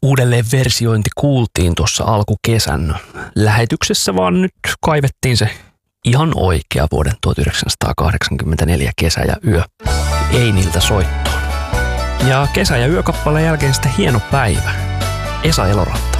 uudelleen versiointi kuultiin tuossa alkukesän lähetyksessä, vaan nyt kaivettiin se ihan oikea vuoden 1984 Kesä ja yö Einiltä soittoon. Ja Kesä ja yökappaleen jälkeen sitten Hieno päivä, Esa Eloranta.